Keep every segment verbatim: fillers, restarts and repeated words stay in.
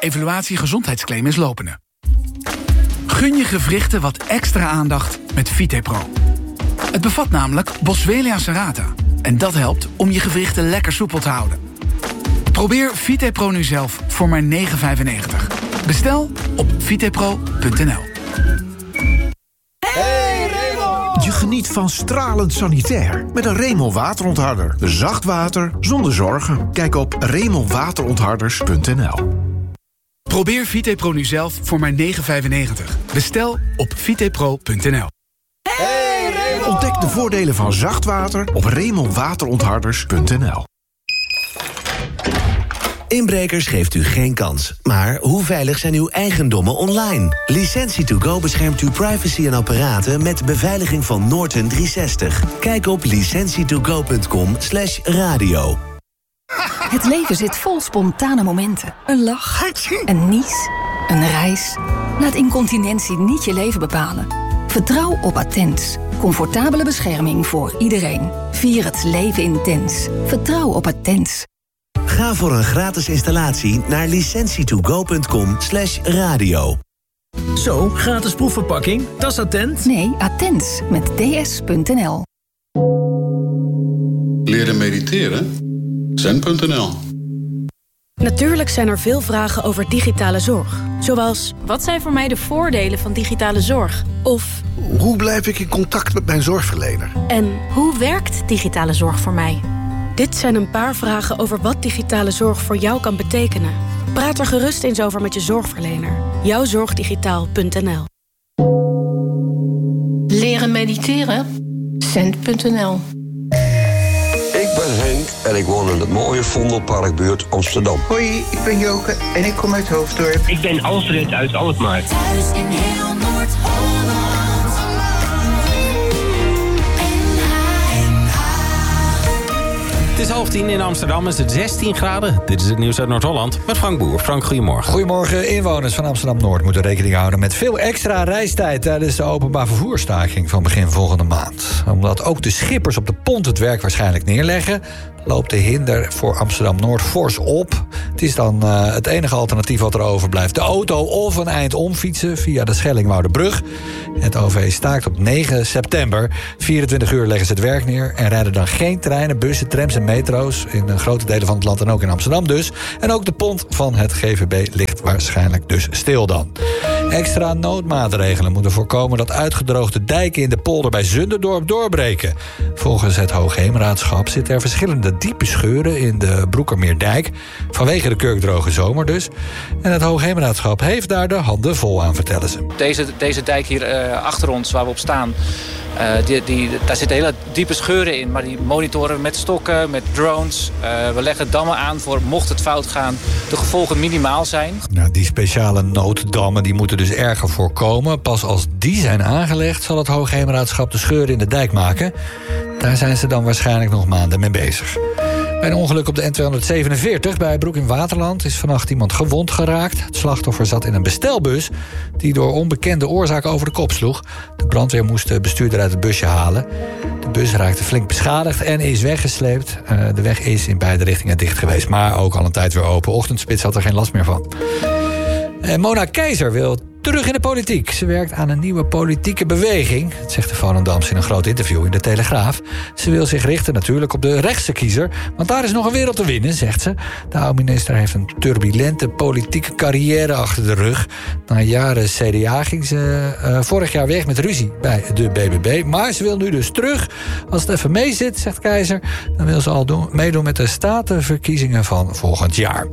Evaluatie gezondheidsclaim is lopende. Gun je gewrichten wat extra aandacht met Vitepro. Het bevat namelijk Boswellia serrata. En dat helpt om je gewrichten lekker soepel te houden. Probeer Vitepro nu zelf voor maar negen vijfennegentig. Bestel op vitepro punt n l. Hey Raymond! Je geniet van stralend sanitair met een Raymond waterontharder. Zacht water zonder zorgen. Kijk op raymond waterontharders punt n l. Probeer Vitepro nu zelf voor maar negen vijfennegentig. Bestel op vitepro punt n l. Hey Raymond! Ontdek de voordelen van zacht water op raymond waterontharders punt n l. Inbrekers geeft u geen kans. Maar hoe veilig zijn uw eigendommen online? Licentie to go beschermt uw privacy en apparaten met beveiliging van Norton driehonderdzestig. Kijk op licentie to go punt com slash radio. Het leven zit vol spontane momenten. Een lach, een nies, een reis. Laat incontinentie niet je leven bepalen. Vertrouw op Attens. Comfortabele bescherming voor iedereen. Vier het leven intens. Vertrouw op Attens. Ga voor een gratis installatie naar licentie to go punt com slash radio. Zo, gratis proefverpakking, dat is Attent? Nee, Attens met d s punt n l. Leren mediteren? zen punt n l. Natuurlijk zijn er veel vragen over digitale zorg. Zoals, wat zijn voor mij de voordelen van digitale zorg? Of, hoe blijf ik in contact met mijn zorgverlener? En hoe werkt digitale zorg voor mij? Dit zijn een paar vragen over wat digitale zorg voor jou kan betekenen. Praat er gerust eens over met je zorgverlener. jouwzorgdigitaal punt n l. Leren mediteren? zen punt n l. Ik ben Henk en ik woon in het mooie Vondelparkbuurt Amsterdam. Hoi, ik ben Joke en ik kom uit Hoofddorp. Ik ben Alfred uit Alkmaar. Thuis in heel Noord-Holland. Het is half tien in Amsterdam, is het zestien graden. Dit is het nieuws uit Noord-Holland met Frank Boer. Frank, goedemorgen. Goedemorgen. Inwoners van Amsterdam-Noord moeten rekening houden met veel extra reistijd tijdens de openbaar vervoerstaking van begin volgende maand. Omdat ook de schippers op de pont het werk waarschijnlijk neerleggen, loopt de hinder voor Amsterdam-Noord fors op. Het is dan uh, het enige alternatief wat er overblijft. De auto of een eind omfietsen via de Schellingwouderbrug. Het O V staakt op negen september. vierentwintig uur leggen ze het werk neer en rijden dan geen treinen, bussen, trams en metro's in grote delen van het land en ook in Amsterdam dus. En ook de pont van het G V B ligt waarschijnlijk dus stil dan. Extra noodmaatregelen moeten voorkomen dat uitgedroogde dijken in de polder bij Zunderdorp doorbreken. Volgens het Hoogheemraadschap zitten er verschillende diepe scheuren in de Broekermeerdijk, vanwege de kurkdroge zomer dus. En het Hoogheemraadschap heeft daar de handen vol aan, vertellen ze. Deze, deze dijk hier uh, achter ons, waar we op staan, Uh, die, die, daar zitten hele diepe scheuren in, maar die monitoren met stokken, met drones. Uh, we leggen dammen aan voor, mocht het fout gaan, de gevolgen minimaal zijn. Nou, die speciale nooddammen die moeten dus erger voorkomen. Pas als die zijn aangelegd, zal het Hoogheemraadschap de scheuren in de dijk maken. Daar zijn ze dan waarschijnlijk nog maanden mee bezig. Bij een ongeluk op de N tweehonderdzevenenveertig bij Broek in Waterland is vannacht iemand gewond geraakt. Het slachtoffer zat in een bestelbus die door onbekende oorzaak over de kop sloeg. De brandweer moest de bestuurder uit het busje halen. De bus raakte flink beschadigd en is weggesleept. Uh, de weg is in beide richtingen dicht geweest, maar ook al een tijd weer open. Ochtendspits had er geen last meer van. En Mona Keizer wil terug in de politiek. Ze werkt aan een nieuwe politieke beweging. Dat zegt de Volendamse in een groot interview in de Telegraaf. Ze wil zich richten natuurlijk op de rechtse kiezer, want daar is nog een wereld te winnen, zegt ze. De oud-minister heeft een turbulente politieke carrière achter de rug. Na jaren C D A ging ze uh, vorig jaar weg met ruzie bij de B B B. Maar ze wil nu dus terug. Als het even mee zit, zegt Keizer, dan wil ze al doen, meedoen met de statenverkiezingen van volgend jaar.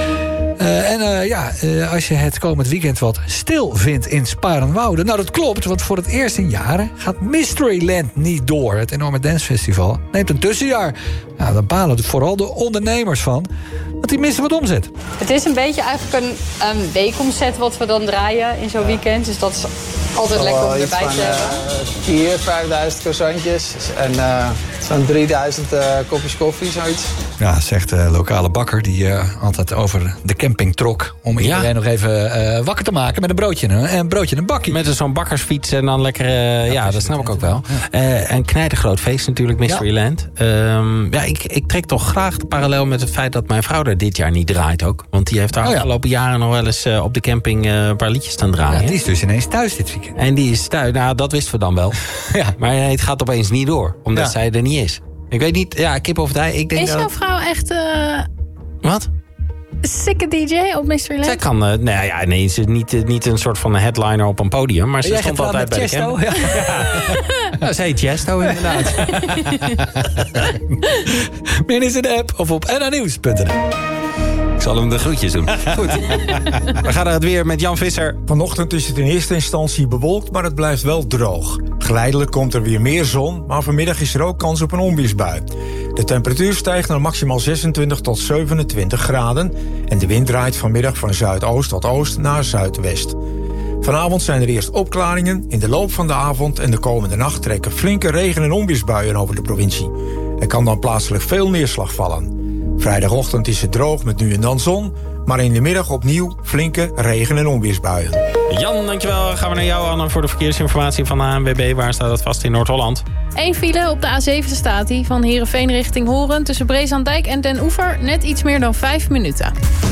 Uh, en uh, ja, uh, als je het komend weekend wat stil vindt in Sparenwoude. Nou, dat klopt, want voor het eerst in jaren gaat Mysteryland niet door. Het enorme dancefestival neemt een tussenjaar. Nou, daar balen vooral de ondernemers van, want die missen wat omzet. Het is een beetje eigenlijk een um, weekomzet wat we dan draaien in zo'n weekend. Dus dat is altijd oh, lekker om erbij van, te hebben. vier, vijfduizend croissantjes en uh, zo'n drieduizend uh, kopjes koffie, zoiets. Ja, zegt de lokale bakker die uh, altijd over de camping trok... om iedereen ja. nog even uh, wakker te maken met een broodje en een broodje en een bakkie. Met zo'n bakkersfiets en dan lekker... Uh, ja, ja dat snap ik ook wel. Ja. Uh, een knijtergroot feest natuurlijk, Mysteryland. Ja, um, ja ik, ik trek toch graag de parallel met het feit dat mijn vrouw er dit jaar niet draait ook. Want die heeft de afgelopen oh ja. jaren nog wel eens uh, op de camping uh, een paar liedjes staan draaien. Ja, die is dus ineens thuis dit weekend. En die is thuis, nou dat wisten we dan wel. ja. Maar het gaat opeens niet door, omdat ja. zij er niet is. Ik weet niet, ja, kip of ei. Ik denk is jouw dat... vrouw echt... Uh... Wat? Sikke D J op Mysteryland? Zij kan, uh, nou ja, nee, ze is niet, niet een soort van headliner op een podium, maar ze jij stond altijd bij Chesto? de camping. Ja. ja. Nou, zij Chesto inderdaad. Meer is in de app of op n h nieuws punt n l. Ik zal hem de groetjes doen. Goed. We gaan er het weer met Jan Visser. Vanochtend is het in eerste instantie bewolkt, maar het blijft wel droog. Geleidelijk komt er weer meer zon, maar vanmiddag is er ook kans op een onweersbui. De temperatuur stijgt naar maximaal zesentwintig tot zevenentwintig graden... en de wind draait vanmiddag van zuidoost tot oost naar zuidwest. Vanavond zijn er eerst opklaringen. In de loop van de avond en de komende nacht trekken flinke regen- en onweersbuien over de provincie. Er kan dan plaatselijk veel neerslag vallen. Vrijdagochtend is het droog met nu en dan zon... maar in de middag opnieuw flinke regen- en onweersbuien. Jan, dankjewel. Gaan we naar jou, Anne, voor de verkeersinformatie van de A N W B. Waar staat het vast in Noord-Holland? Eén file op de A zeven staat die van Heerenveen richting Horen... tussen Breeslanddijk en Den Oever net iets meer dan vijf minuten.